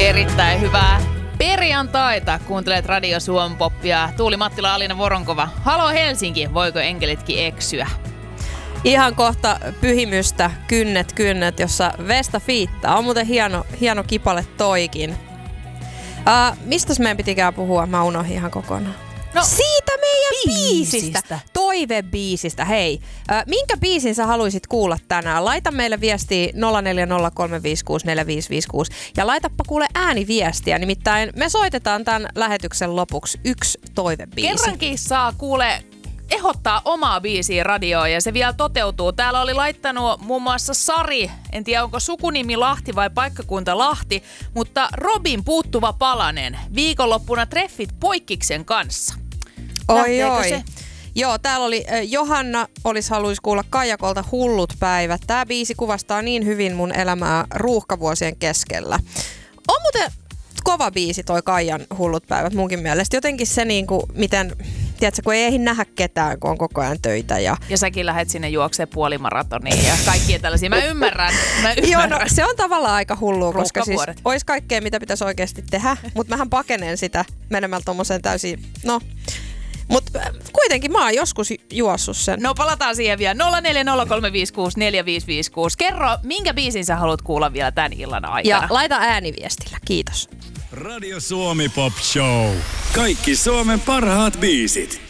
Erittäin hyvää perjantaita. Kuuntelet Radio Suomen Poppia. Tuuli Mattila, Alina Voronkova. Halo Helsinki, voiko enkelitkin eksyä? Ihan kohta pyhimystä kynnet, jossa Vesta fiittaa. On muuten hieno kipale toikin. Mistäs meidän pitikään puhua? Mä unohdin ihan kokonaan. No, siitä meidän biisistä. Toivebiisistä. Hei, minkä biisin sä haluaisit kuulla tänään? Laita meille viestiä 0403564556 ja laitappa kuule ääniviestiä. Nimittäin me soitetaan tämän lähetyksen lopuksi yksi toivebiisi. Kerrankin saa kuule ehdottaa omaa biisiä radioon ja se vielä toteutuu. Täällä oli laittanut muun muassa Sari, en tiedä onko sukunimi Lahti vai paikkakunta Lahti, mutta Robin Puuttuva palanen. Viikonloppuna treffit Poikkiksen kanssa. Oi. Joo, täällä oli Johanna haluaisi kuulla Kaijakolta Hullut päivät. Tää biisi kuvastaa niin hyvin mun elämää ruuhkavuosien keskellä. On muuten kova biisi toi Kaijan Hullut päivät munkin mielestä. Jotenkin se niinku, miten, tiedätkö, kun ei ehdi nähdä ketään, kun on koko ajan töitä. Ja säkin lähdet sinne juoksemaan puolimaratoniin ja kaikkia tällaisia. Mä ymmärrän. Joo, no, se on tavallaan aika hullua, koska siis olisi kaikkea, mitä pitäisi oikeasti tehdä. Mutta mähän pakenen sitä menemällä tommoseen täysin, no. Mutta kuitenkin mä oon joskus juossut sen. No palataan siihen vielä. 0403564556. Kerro, minkä biisin sä haluat kuulla vielä tän illan aikana. Ja laita ääniviestillä. Kiitos. Radio Suomi Pop Show. Kaikki Suomen parhaat biisit.